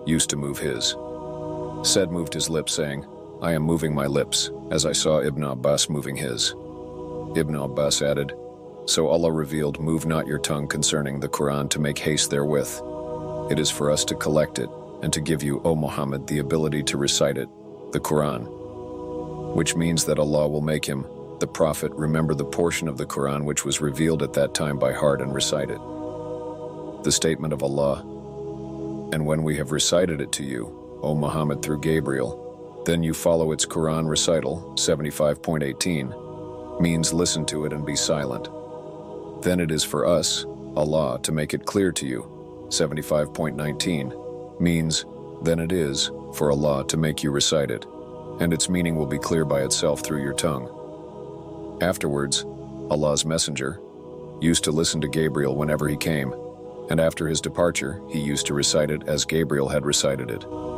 used to move his. Said moved his lips, saying, I am moving my lips, as I saw Ibn Abbas moving his. Ibn Abbas added, So Allah revealed, Move not your tongue concerning the Quran to make haste therewith. It is for us to collect it, and to give you, O Muhammad, the ability to recite it, the Quran. Which means that Allah will make him, the Prophet, remember the portion of the Quran which was revealed at that time by heart and recite it. The statement of Allah, and when we have recited it to you, O Muhammad, through Gabriel, then you follow its Quran recital, 75.18, means listen to it and be silent. Then it is for us, Allah, to make it clear to you, 75.19, means, then it is for Allah to make you recite it, and its meaning will be clear by itself through your tongue. Afterwards, Allah's Messenger used to listen to Gabriel whenever he came, and after his departure, he used to recite it as Gabriel had recited it.